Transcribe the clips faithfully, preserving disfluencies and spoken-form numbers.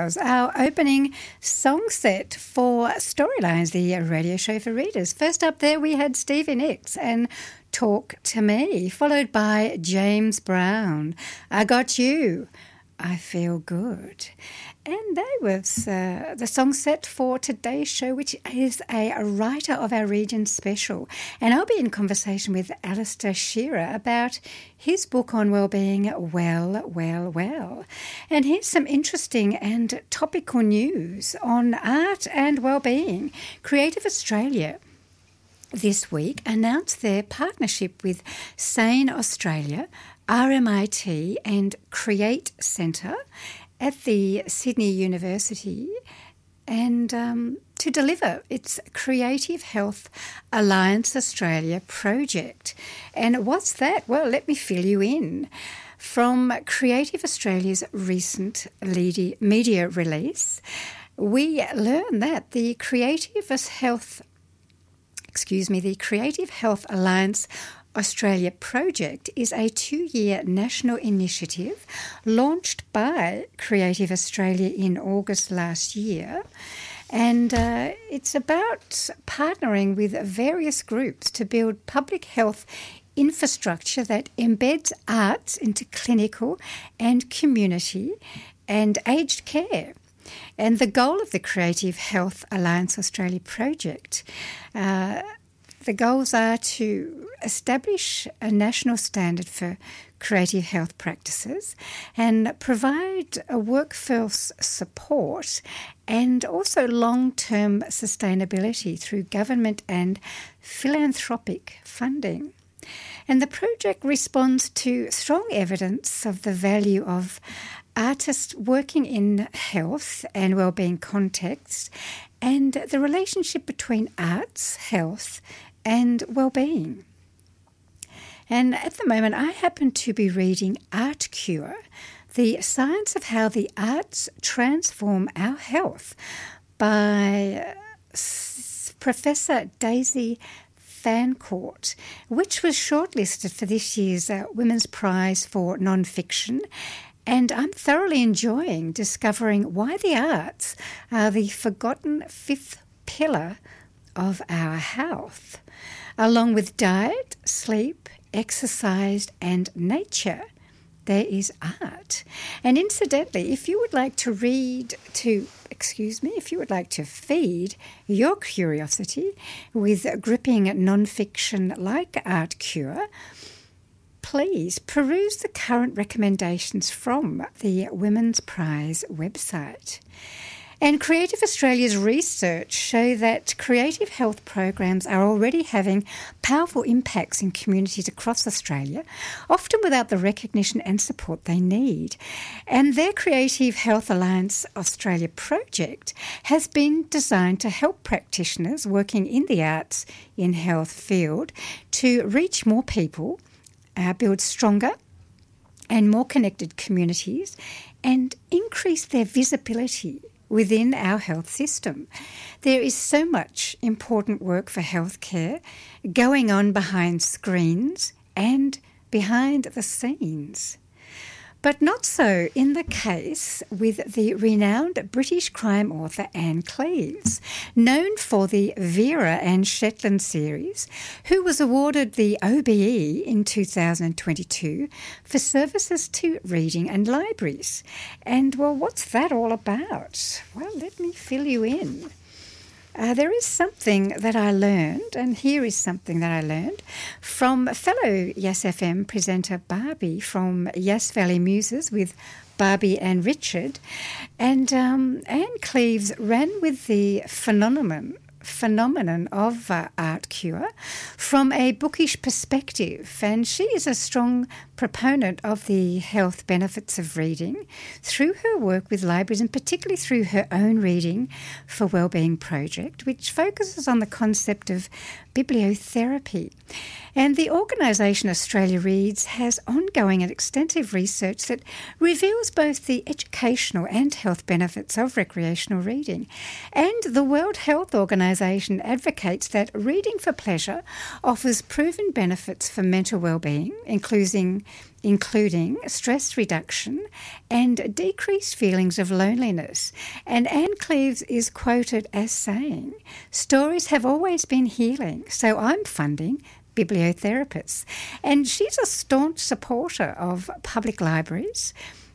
was our opening song set for Storylines, the radio show for readers. First up there we had Stevie Nicks and Talk to Me, followed by James Brown, I Got You, I Feel Good. And that was uh, the song set for today's show, which is a writer of our region special. And I'll be in conversation with Alistair Shearer about his book on wellbeing, Well, Well, Well. And here's some interesting and topical news on art and wellbeing. Creative Australia this week announced their partnership with Sane Australia, R M I T and Create Centre at the Sydney University, and um, to deliver its Creative Health Alliance Australia project. And what's that? Well, let me fill you in. From Creative Australia's recent media release, we learn that the Creative Health, excuse me, the Creative Health Alliance Australia project is a two-year national initiative launched by Creative Australia in August last year, and uh, it's about partnering with various groups to build public health infrastructure that embeds arts into clinical and community and aged care. And the goal of the Creative Health Alliance Australia project, uh, the goals are to establish a national standard for creative health practices and provide a workforce support and also long-term sustainability through government and philanthropic funding. And the project responds to strong evidence of the value of artists working in health and wellbeing contexts and the relationship between arts, health and well-being. And at the moment, I happen to be reading Art Cure, The Science of How the Arts Transform Our Health by Professor Daisy Fancourt, which was shortlisted for this year's uh, Women's Prize for Non-Fiction. And I'm thoroughly enjoying discovering why the arts are the forgotten fifth pillar of our health. Along with diet, sleep, exercise and nature, there is art. And incidentally, if you would like to read to, excuse me, if you would like to feed your curiosity with gripping non-fiction like Art Cure, please peruse the current recommendations from the Women's Prize website. And Creative Australia's research show that creative health programs are already having powerful impacts in communities across Australia, often without the recognition and support they need. And their Creative Health Alliance Australia project has been designed to help practitioners working in the arts in health field to reach more people, uh, build stronger and more connected communities, and increase their visibility within our health system. There is so much important work for healthcare going on behind screens and behind the scenes. But not so in the case with the renowned British crime author Anne Cleeves, known for the Vera and Shetland series, who was awarded the O B E in two thousand twenty-two for services to reading and libraries. And, well, what's that all about? Well, let me fill you in. Uh, there is something that I learned, and here is something that I learned from fellow Yes F M presenter Barbie from Yes Valley Muses with Barbie and Richard. And um, Anne Cleeves ran with the phenomenon phenomenon of uh, Art Cure from a bookish perspective, and she is a strong proponent of the health benefits of reading through her work with libraries, and particularly through her own Reading for Wellbeing project, which focuses on the concept of bibliotherapy. And the organisation Australia Reads has ongoing and extensive research that reveals both the educational and health benefits of recreational reading. And the World Health Organisation advocates that reading for pleasure offers proven benefits for mental well-being, including including stress reduction and decreased feelings of loneliness. And Anne Cleeves is quoted as saying, "Stories have always been healing, so I'm funding bibliotherapists." And she's a staunch supporter of public libraries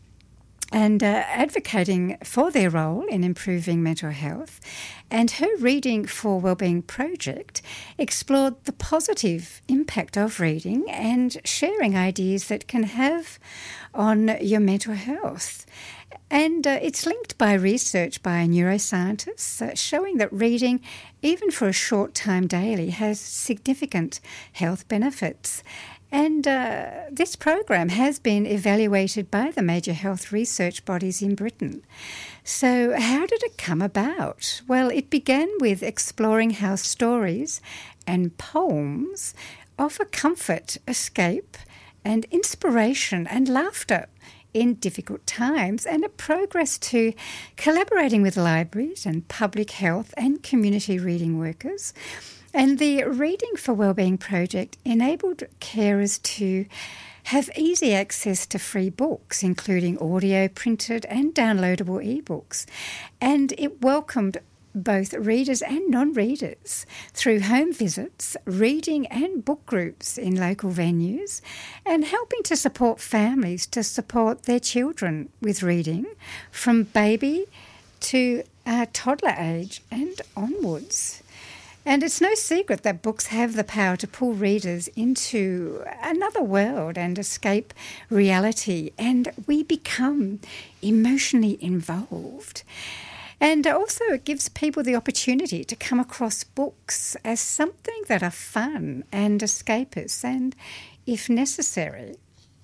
and uh, advocating for their role in improving mental health. And her Reading for Wellbeing project explored the positive impact of reading and sharing ideas that can have on your mental health. And uh, it's linked by research by neuroscientists uh, showing that reading, even for a short time daily, has significant health benefits. And uh, this program has been evaluated by the major health research bodies in Britain. So how did it come about? Well, it began with exploring how stories and poems offer comfort, escape, and inspiration and laughter in difficult times, and it progressed to collaborating with libraries and public health and community reading workers. And the Reading for Wellbeing project enabled carers to have easy access to free books, including audio, printed and downloadable ebooks. And it welcomed both readers and non-readers through home visits, reading and book groups in local venues, and helping to support families to support their children with reading from baby to uh, toddler age and onwards. And it's no secret that books have the power to pull readers into another world and escape reality, and we become emotionally involved. And also it gives people the opportunity to come across books as something that are fun and escapist and, if necessary,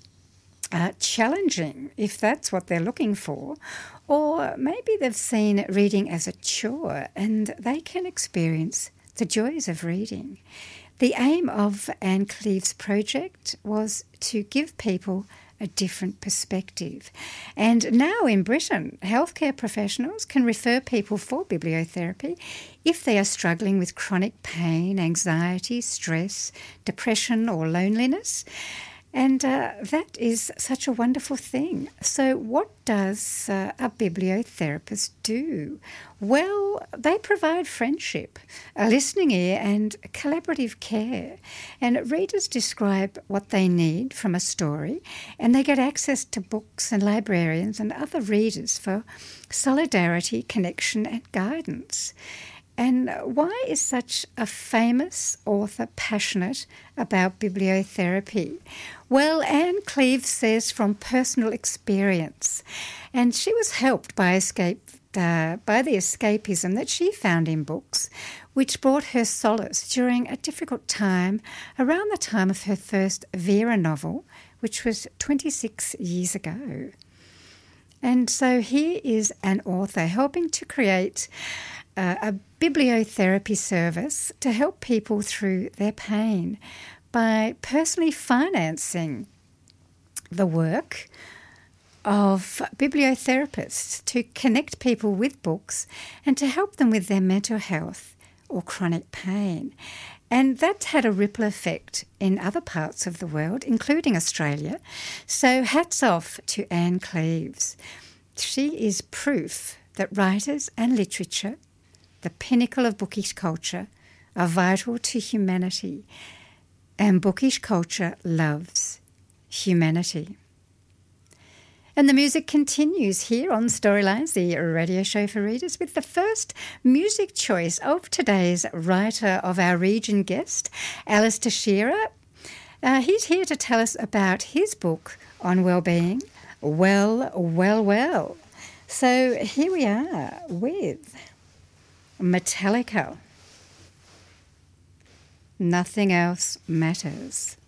uh, challenging, if that's what they're looking for. Or maybe they've seen reading as a chore and they can experience the joys of reading. The aim of Anne Cleeves' project was to give people a different perspective. And now in Britain, healthcare professionals can refer people for bibliotherapy if they are struggling with chronic pain, anxiety, stress, depression or loneliness. And uh, that is such a wonderful thing. So what does uh, a bibliotherapist do? Well, they provide friendship, a listening ear and collaborative care. And readers describe what they need from a story, and they get access to books and librarians and other readers for solidarity, connection and guidance. And why is such a famous author passionate about bibliotherapy? Well, Anne Cleeves says from personal experience, and she was helped by escape uh, by the escapism that she found in books, which brought her solace during a difficult time around the time of her first Vera novel, which was twenty-six years ago. And so here is an author helping to create uh, a bibliotherapy service to help people through their pain by personally financing the work of bibliotherapists to connect people with books and to help them with their mental health or chronic pain. And that had a ripple effect in other parts of the world, including Australia. So hats off to Anne Cleeves. She is proof that writers and literature, the pinnacle of bookish culture, are vital to humanity. And bookish culture loves humanity. And the music continues here on Storylines, the radio show for readers, with the first music choice of today's writer of our region guest, Alistair Shearer. Uh, he's here to tell us about his book on wellbeing, Well, Well, Well. So here we are with Metallica. Nothing else matters.